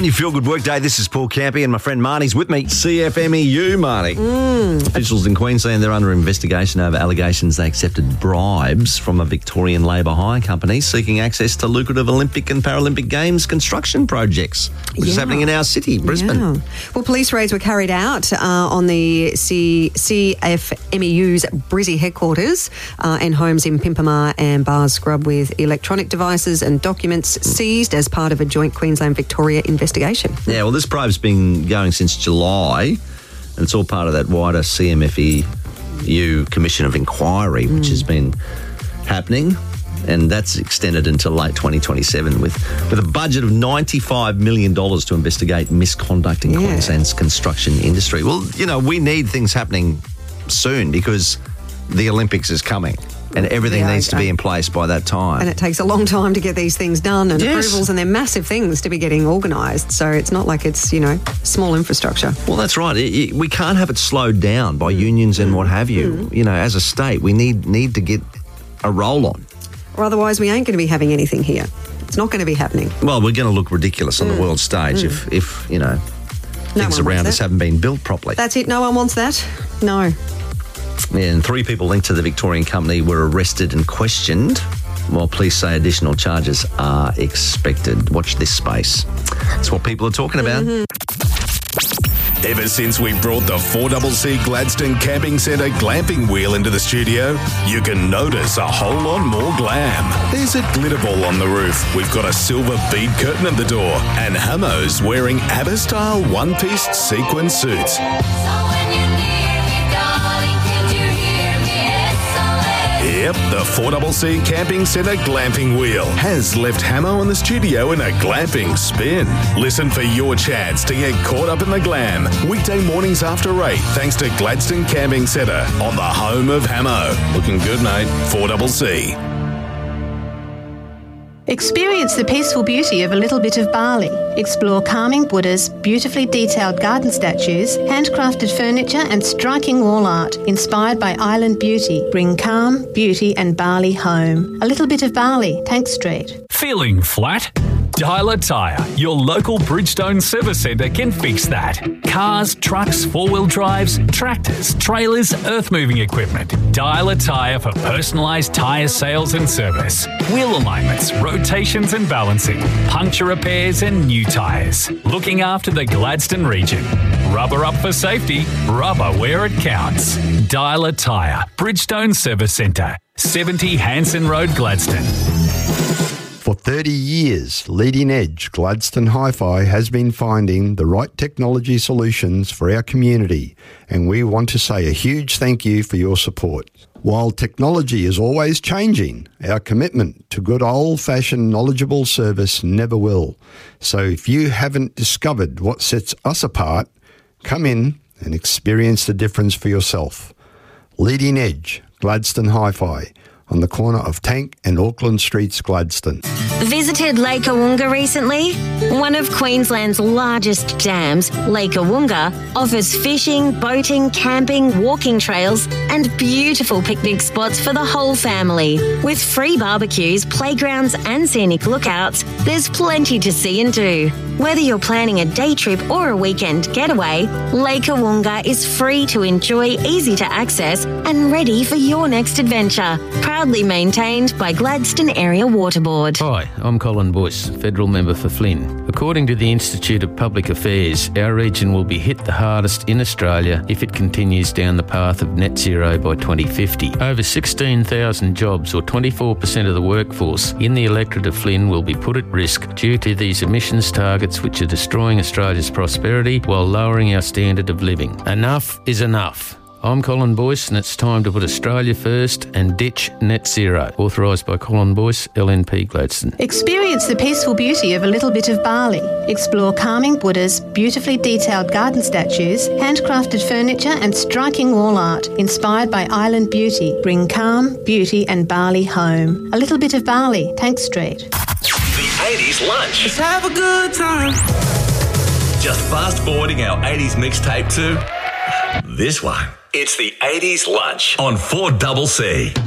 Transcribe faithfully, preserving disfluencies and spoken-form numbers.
On your Feel Good Workday, this is Paul Campy and my friend Marnie's with me. C F M E U, Marnie. Mm. Officials in Queensland, they're under investigation over allegations they accepted bribes from a Victorian labour hire company seeking access to lucrative Olympic and Paralympic Games construction projects, which yeah. is happening in our city, Brisbane. Yeah. Well, police raids were carried out uh, on the C- CFMEU's Brizzy headquarters uh, and homes in Pimpamar and Bars Scrub, with electronic devices and documents seized as part of a joint Queensland-Victoria investigation. Yeah, well, this probe's been going since July, and it's all part of that wider C M F E U Commission of Inquiry, which mm. has been happening, and that's extended until late twenty twenty-seven with, with a budget of ninety-five million dollars to investigate misconduct in yeah. Queensland's construction industry. Well, you know, we need things happening soon because the Olympics is coming. And everything yeah, needs to be in place by that time. And it takes a long time to get these things done and yes. approvals, and they're massive things to be getting organised. So it's not like it's, you know, small infrastructure. Well, that's right. It, it, we can't have it slowed down by mm. unions and what have you. Mm. You know, as a state, we need need to get a roll on. Or otherwise we ain't going to be having anything here. It's not going to be happening. Well, we're going to look ridiculous on mm. the world stage mm. if, if, you know, no things around us haven't been built properly. That's it. No one wants that. No. Yeah, and three people linked to the Victorian company were arrested and questioned, while police say additional charges are expected. Watch this space. That's what people are talking about. Mm-hmm. Ever since we brought the four C C Gladstone Camping Centre glamping wheel into the studio, you can notice a whole lot more glam. There's a glitter ball on the roof. We've got a silver bead curtain at the door, and Hamo's wearing ABBA-style one-piece sequin suits. Yep, the four C C Camping Centre glamping wheel has left Hamo in the studio in a glamping spin. Listen for your chance to get caught up in the glam. Weekday mornings after eight, thanks to Gladstone Camping Centre on the home of Hamo. Looking good, mate. four C C. Experience the peaceful beauty of a little bit of Bali. Explore calming Buddhas, beautifully detailed garden statues, handcrafted furniture and striking wall art inspired by island beauty. Bring calm, beauty and Bali home. A little bit of Bali, Tank Street. Feeling flat? Dialer Tyre, your local Bridgestone service centre, can fix that. Cars, trucks, four-wheel drives, tractors, trailers, earth-moving equipment. Dialer Tyre for personalised tyre sales and service. Wheel alignments, rotations and balancing, puncture repairs and new tyres. Looking after the Gladstone region. Rubber up for safety, rubber where it counts. Dialer Tyre, Bridgestone Service Centre, seventy Hanson Road, Gladstone. For thirty years, Leading Edge Gladstone Hi-Fi has been finding the right technology solutions for our community, and we want to say a huge thank you for your support. While technology is always changing, our commitment to good old-fashioned knowledgeable service never will. So if you haven't discovered what sets us apart, come in and experience the difference for yourself. Leading Edge Gladstone Hi-Fi, on the corner of Tank and Auckland Streets, Gladstone. Visited Lake Awunga recently? One of Queensland's largest dams, Lake Awunga, offers fishing, boating, camping, walking trails and beautiful picnic spots for the whole family. With free barbecues, playgrounds and scenic lookouts, there's plenty to see and do. Whether you're planning a day trip or a weekend getaway, Lake Awunga is free to enjoy, easy to access and ready for your next adventure. Proudly maintained by Gladstone Area Water Board. Hi, I'm Colin Boyce, Federal Member for Flynn. According to the Institute of Public Affairs, our region will be hit the hardest in Australia if it continues down the path of net zero by twenty fifty. Over sixteen thousand jobs, or twenty-four percent of the workforce in the electorate of Flynn, will be put at risk due to these emissions targets which are destroying Australia's prosperity while lowering our standard of living. Enough is enough. I'm Colin Boyce, and it's time to put Australia first and ditch net zero. Authorised by Colin Boyce, L N P Gladstone. Experience the peaceful beauty of a little bit of Bali. Explore calming Buddhas, beautifully detailed garden statues, handcrafted furniture and striking wall art inspired by island beauty. Bring calm, beauty and Bali home. A little bit of Bali, Tank Street. The eighties Lunch. Let's have a good time. Just fast forwarding our eighties mixtape to this one. It's the eighties Lunch on four C C.